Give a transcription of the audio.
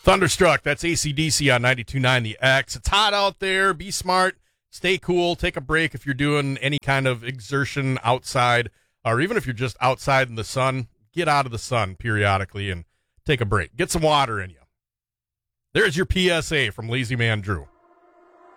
Thunderstruck, that's AC/DC on 92.9 The X. It's hot out there. Be smart. Stay cool. Take a break if you're doing any kind of exertion outside, or even if you're just outside in the sun. Get out of the sun periodically and take a break. Get some water in you. There's your PSA from Lazy Man Drew.